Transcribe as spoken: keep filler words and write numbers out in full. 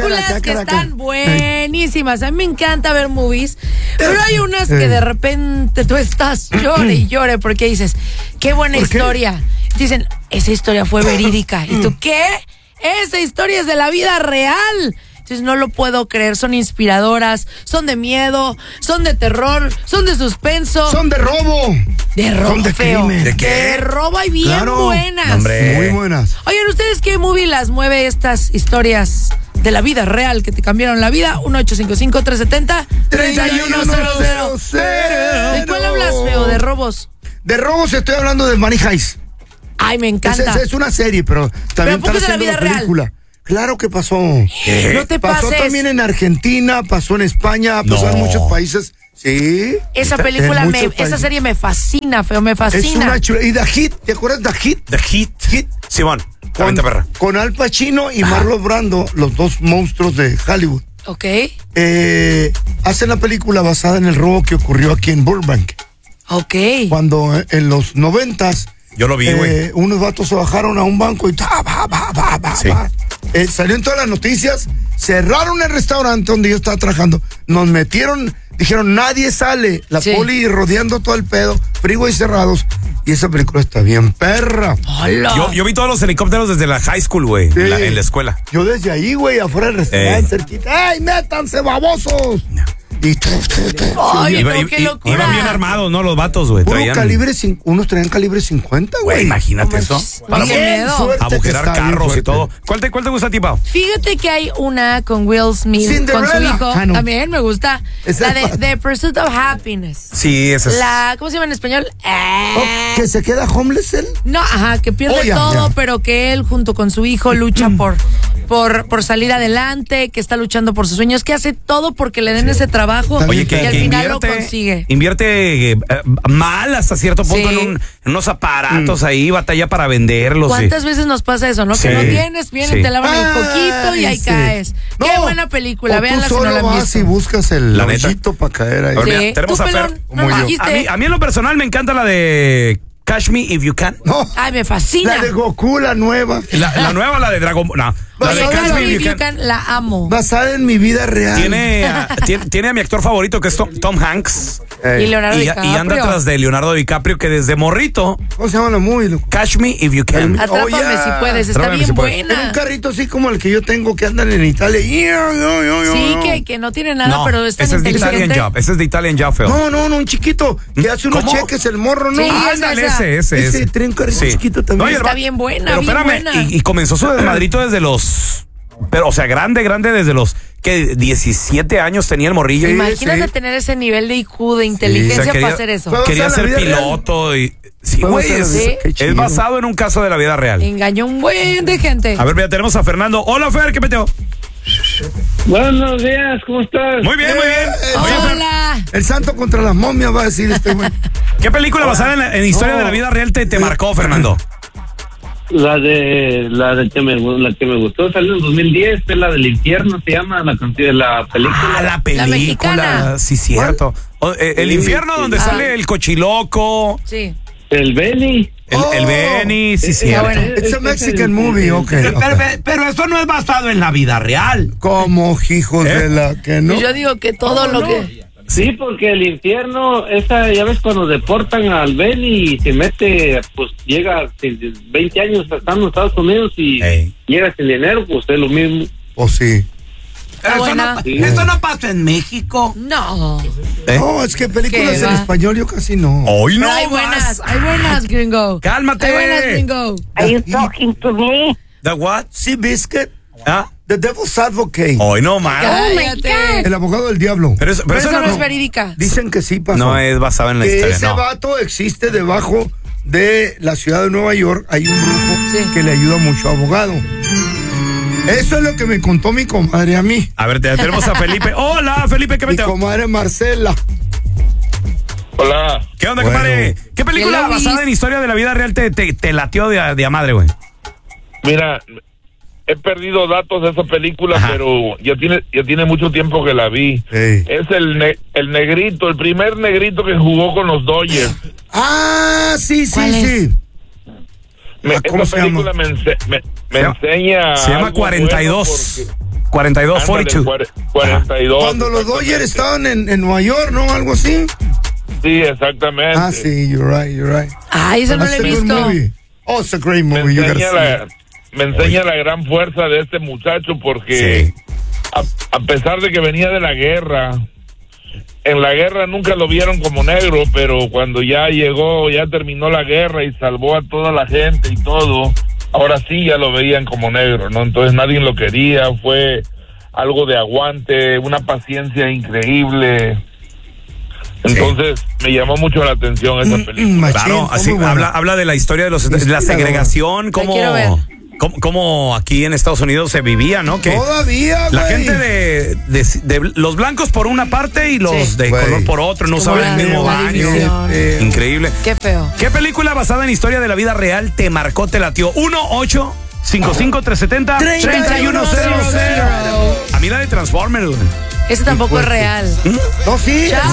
películas chácala, que chácala. están buenísimas. A mí me encanta ver movies, pero hay unas que de repente tú estás llore y llore porque dices, qué buena ¿Por qué? historia. Dicen, esa historia fue verídica. ¿Y tú qué? Esa historia es de la vida real. Entonces no lo puedo creer, son inspiradoras, son de miedo, son de terror, son de suspenso. Son de robo. De robo, Son de feo. crimen. ¿De qué? De robo hay bien Claro. buenas. Hombre. Muy buenas. Oigan, ¿ustedes qué movie las mueve estas historias de la vida real que te cambiaron la vida? uno ocho cinco cinco, tres siete cero, tres uno cero cero. ¿De cuál hablas, feo? ¿De robos? De robos estoy hablando de Money Heist. Ay, me Es, encanta. es, es una serie, pero también Pero ¿a poco están es de la haciendo vida la película. Claro que pasó. No te Pasó pases. también en Argentina, pasó en España, pasó No. en muchos países. Sí. Esa Está- película, en me, muchos esa países. serie me fascina, feo, me Es fascina. una chula. ¿Y The Hit? ¿Te acuerdas de The Hit? The Hit. Hit. Simón, Con, cuarenta perra. con Al Pacino y Marlon Brando, los dos monstruos de Hollywood. Ok, Eh, hacen la película basada en el robo que ocurrió aquí en Burbank. ok. Cuando eh, en los noventas Yo lo vi, güey. eh, unos vatos se bajaron a un banco y ta, ba, ba, ba, ba, Sí. ba. Eh, salió en todas las noticias, cerraron el restaurante donde yo estaba trabajando, nos metieron, dijeron nadie sale, la Sí. poli rodeando todo el pedo, freeways cerrados, y esa película está bien perra. Hola. Yo, yo vi todos los helicópteros desde la high school, güey, Sí. en, la, en la escuela. Yo desde ahí, güey, afuera del restaurante, Eh. cerquita, ¡ay, métanse, babosos! Y tu, tu, tu, Ay, Iba- no, i- qué i- locura. iban bien armados, ¿no? Los vatos, güey. puro Traían- calibre, cin- unos traían calibre cincuenta, Güey, güey. imagínate No eso. manches, Para qué Bien miedo. fuerte que agujerar está, bien carros y fuerte. todo. ¿Cuál te, cuál te gusta, tipo? Fíjate que hay una con Will Smith, con su Cinderella. hijo. Ah, no. También me gusta. Esa La es de The Pursuit of Happiness. Sí, esa es. La, ¿cómo se llama en español? Eh, Oh, ¿que se queda homeless él? No, ajá, que pierde Oh, ya, todo, ya. pero que él junto con su hijo lucha por, por, por salir adelante, que está luchando por sus sueños, que hace todo porque le den ese trabajo Oye, y que- al que final invierte, lo consigue. invierte eh, eh, mal hasta cierto punto Sí. en, un- en unos aparatos ahí, batalla para venderlos. ¿Cuántas veces nos pasa eso, no? Sí. Que no tienes, vienen, Sí. te lavan el coquito y ahí sí. caes. No, Qué buena película, o véanla tú si no solo la han vas visto. y buscas el La neta. hoyito para caer ahí. A ver, Sí. mira, tenemos Tú, a Fer. pelón, no Como yo. dijiste. A mí, a mí en lo personal me encanta la de Catch Me If You Can. No, Ay, me fascina. la de Goku, la nueva, La, la nueva, la de Dragon Ball. No, la de Yo Catch la Me vi, If You You Can. Can, la amo. basada en mi vida real. Tiene, a- tiene, tiene a mi actor favorito que es Tom, Tom Hanks. Eh, Y Leonardo Y, DiCaprio. y anda tras de Leonardo DiCaprio que desde morrito, ¿Cómo se llama la movie, loco? Catch Me If You Can. Atrápame Oh, yeah. si puedes, está Atrápame bien si puedes. En un buena. carrito así como el que yo tengo que andan en Italia. Sí, que, que no tiene nada, No, pero es tan ese es de Italian inteligente. Job. Ese es de Italian Job, feo. No, no, no, un chiquito que hace unos ¿Cómo? cheques el morro, ¿no? Sí, Ah, Ándale, esa. ese, ese, Ese ese. trae un carrito chiquito también. y el Está va- bien buena, Pero bien espérame, buena. y, y comenzó su desmadrito desde los. Pero, o sea, grande, grande desde los. Que diecisiete años tenía el morrillo. Sí, Imagínate sí. tener ese nivel de I Q, de inteligencia O sea, quería- para hacer eso. Fue Quería basada en ser la vida piloto y. Sí, Fue güey. basada en la Es, vida- qué chido. es basado en un caso de la vida real. Engañó un buen de gente. A ver, mira, tenemos a Fernando. Hola, Fer, ¿qué peteo? Buenos días, ¿cómo estás? Muy bien, muy bien. Oye, Fer, Hola. El santo contra las momias va a decir este güey. ¿qué película basada en, la- en historia de la vida real te, te marcó, Fernando? La de la de que me la que me gustó salió en dos mil diez, es la del infierno, se llama la canción de la película. Ah, la película. mexicana. Sí, cierto. O, eh, el Sí, infierno sí. donde Ah. sale el cochiloco, Sí. El Benny. el, el Oh. Benny, sí, Eh, cierto. bueno. It's a Mexican movie, ok. Pero, pero- pero eso no es basado en la vida real. Como hijos ¿Eh? de la que no. Pues yo digo que todo Oh, lo no. que... Sí, porque el infierno, esa ya ves cuando deportan al Benny y se mete, pues llega desde veinte años estando en Estados Unidos y Ey. llega sin dinero, pues es lo mismo. O sí. Está Eso buena. no, eso no pasa en México. No. ¿Eh? No, es que películas ¿Qué en va? español yo casi no. Hoy Pero no hay vas. buenas, hay buenas, gringo. Cálmate. Hay buenas, gringo. Are you talking to me? ¿The what? Sí, Biscuit, ¿Ah? The Devil's Advocate. Hoy no más. Cállate. El abogado del diablo. Pero eso, pero Pero eso eso no no, es verídica. Dicen que sí pasó. no es basado en la que historia. ese No. vato existe debajo de la ciudad de Nueva York. Hay un grupo Sí. que le ayuda mucho a abogado. Eso es lo que me contó mi comadre a mí. A ver, te- tenemos a Felipe. Hola, Felipe, ¿qué Mi peteo? comadre Marcela. Hola. ¿Qué onda, Bueno. compadre? ¿Qué película Hello, basada Luis. en historia de la vida real te, te, te latió de, a- de a madre, güey? Mira, he perdido datos de esa película, Ajá. pero ya tiene ya tiene mucho tiempo que la vi. Ey. Es el ne- el negrito, el primer negrito que jugó con los Dodgers. Ah, sí, sí, ¿Cuál es? sí. Me, Ah, ¿cómo esa se llama? película me, ense- me, me Se llama- enseña se llama algo cuarenta y dos. bueno porque- cuarenta y dos, Ándale, cuarenta y dos. cuare- cuarenta y dos. Cuando los Dodgers estaban en, en Nueva York, ¿no? Algo así. Sí, exactamente. Ah, sí, you're right, you're right. Ay, eso no lo he That's a good visto. movie. Oh, it's a great Me movie. You gotta enseña, see la, it. me enseña la gran fuerza de este muchacho porque Sí. a, a pesar de que venía de la guerra, en la guerra nunca lo vieron como negro, pero cuando ya llegó, ya terminó la guerra y salvó a toda la gente y todo, ahora sí ya lo veían como negro, ¿no? Entonces nadie lo quería, fue algo de aguante, una paciencia increíble. Entonces me llamó mucho la atención esa película. Machín, Claro, está así muy buena. habla, habla de la historia de los, de la Inspirador. segregación, cómo, quiero ver. cómo, cómo aquí en Estados Unidos se vivía, ¿no? Que Todavía, la güey. gente de, de, de los blancos por una parte y los Sí. de Güey. color por otro, no Es como saben el la- mismo la baño. división. Eh, Increíble. Qué feo. ¿Qué película basada en historia de la vida real te marcó, te latió? uno ocho cinco cinco tres siete cero tres uno cero cero. A mí la de Transformers, güey. Ese tampoco es real. No, sí. Chao.